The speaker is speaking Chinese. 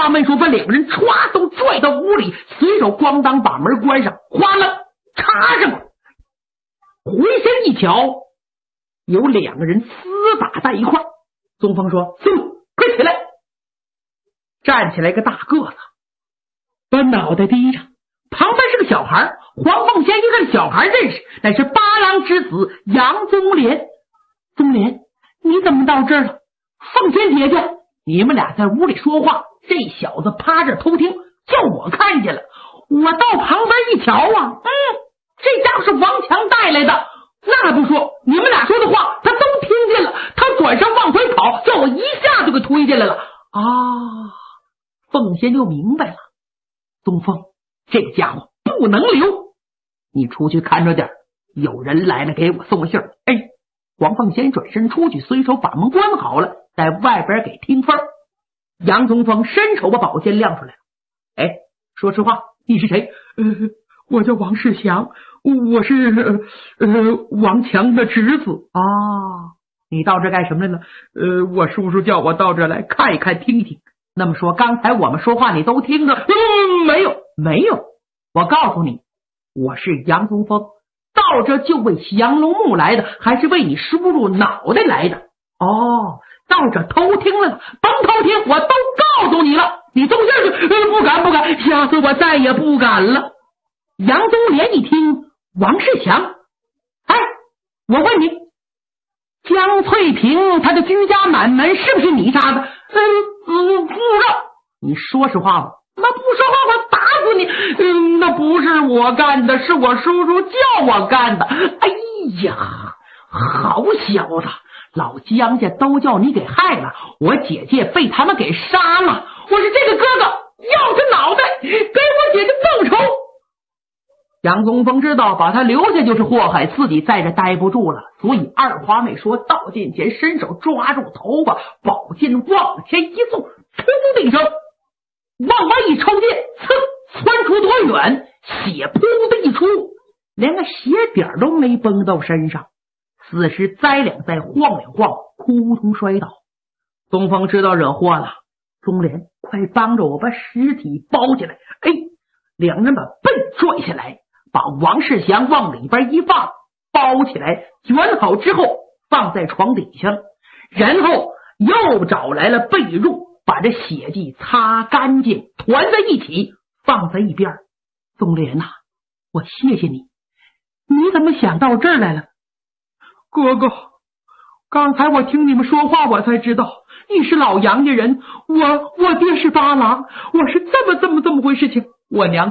话没说，把两个人歘都拽到屋里，随手咣当把门关上，哗啦插上了。回身一瞧，有两个人厮打在一块。宗峰说：“孙子，快起来！”站起来个大个子，把脑袋低着，旁边是个小孩。黄凤仙一看小孩认识，乃是八郎之子杨宗廉。宗廉，你怎么到这儿了？凤仙姐姐，你们俩在屋里说话，这小子趴着偷听，叫我看见了，我到旁边一瞧啊，这家伙是王强带来的。那不说，你们俩说的话他都听见了，他转身往回跑，叫我一下就给推进来了。凤仙就明白了，东风这个家伙不能留，你出去看着点，有人来了给我送信儿。黄凤仙转身出去，随手把门关好了，在外边给听风。杨宗峰伸手把宝剑亮出来了。说实话，你是谁？我叫王世祥，我是王强的侄子。你到这干什么来了？我叔叔叫我到这来看一看听一听。那么说刚才我们说话你都听着？没有，我告诉你，我是杨宗峰，到这就为降龙木来的，还是为你叔叔脑袋来的？到这偷听了，甭偷听，我都告诉你了，你送信去。不敢，下次我再也不敢了。杨宗廉一听，王世祥，我问你，江翠萍她的居家满门是不是你杀的？不知道。你说实话吧。那不说话我打死你。那不是我干的，是我叔叔叫我干的。好小子，老江家都叫你给害了，我姐姐被他们给杀了，我是这个哥哥，要他脑袋，给我姐姐报仇。杨宗峰知道把他留下就是祸害，自己在这待不住了，所以二话没说，到近前伸手抓住头发，宝剑往前一送，砰的一声，往外一抽剑，窜出多远，血噗的一出，连个血点都没崩到身上，死尸栽两栽，晃两晃，扑通摔倒。东方知道惹祸了，钟莲，快帮着我把尸体包起来。两人把背拽下来，把王世祥往里边一放，包起来卷好之后放在床底下，然后又找来了被褥，把这血迹擦干净，团在一起放在一边。宗莲呐，我谢谢你，你怎么想到这儿来了？哥哥，刚才我听你们说话，我才知道你是老杨家人，我爹是八郎，我是这么回事情。我娘